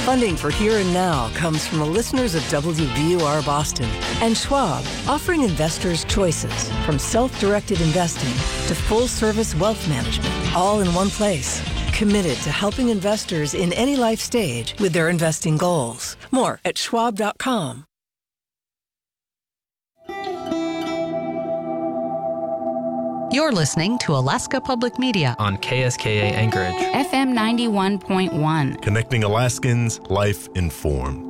Funding for Here and Now comes from the listeners of WBUR Boston and Schwab, offering investors choices from self-directed investing to full-service wealth management, all in one place. Committed to helping investors in any life stage with their investing goals. More at schwab.com. You're listening to Alaska Public Media on KSKA Anchorage, FM 91.1. Connecting Alaskans, life informed.